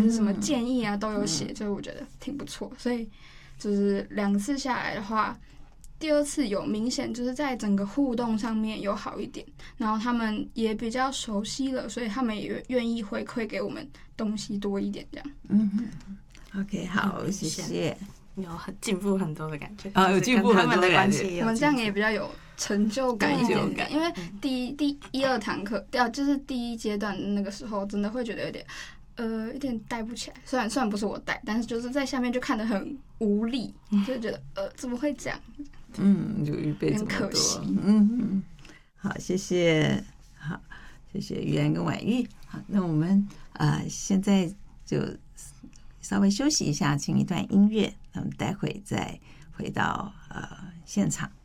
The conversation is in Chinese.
是什么建议啊都有写，所以我觉得挺不错。所以就是2次下来的话，第2次有明显就是在整个互动上面有好一点，然后他们也比较熟悉了，所以他们也愿意回馈给我们东西多一点这样。 OK， 好，谢谢。 有进步很多的感觉有进步很多的感觉。 我们这样也比较有成就感一点点，因为第1、2堂课，就是第1阶段那个时候，真的会觉得有点带不起来。虽然不是我带，但是就是在下面就看得很无力，就觉得怎么会这样？ 就预备这么多， 很可惜。 好，谢谢，好，谢谢于安跟婉玉。好，那我们现在就稍微休息一下，请一段音乐，那我们待会再回到现场。